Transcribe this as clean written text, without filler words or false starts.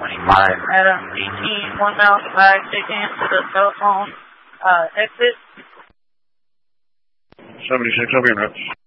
Adam, 18, 1 mile flag, taking into the telephone exit. 76, I'll be in route.